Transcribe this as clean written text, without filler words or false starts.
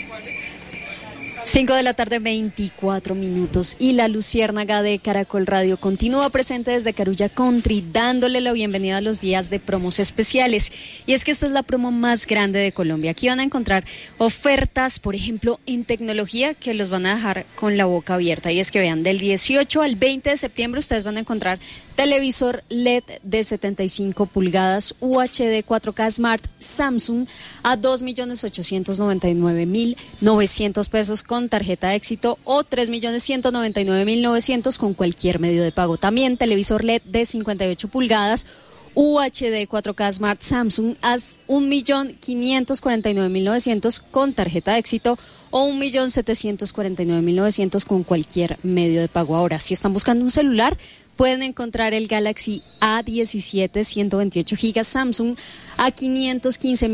5:24 p.m. y la Luciérnaga de Caracol Radio continúa presente desde Carulla Country, dándole la bienvenida a los días de promos especiales. Y es que esta es la promo más grande de Colombia. Aquí van a encontrar ofertas, por ejemplo, en tecnología que los van a dejar con la boca abierta. Y es que vean, del 18 al 20 de septiembre ustedes van a encontrar televisor LED de 75 pulgadas UHD 4K Smart Samsung a 2.899.900 pesos con tarjeta de éxito o 3.199.900 con cualquier medio de pago. También televisor LED de 58 pulgadas UHD 4K Smart Samsung a 1.549.900 con tarjeta de éxito o 1.749.900 con cualquier medio de pago. Ahora, si están buscando un celular, pueden encontrar el Galaxy A17 128 GB Samsung a 515.000